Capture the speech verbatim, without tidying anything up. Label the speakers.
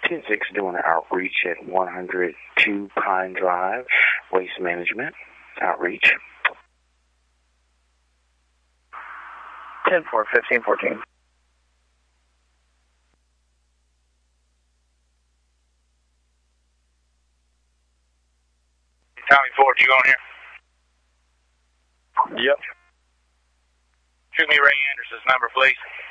Speaker 1: ten six doing an outreach at one hundred two Pine Drive, Waste Management, outreach.
Speaker 2: ten four, fifteen fourteen.
Speaker 3: Tommy Ford, you on here?
Speaker 2: Yep.
Speaker 3: Shoot me Ray Anderson's number, please.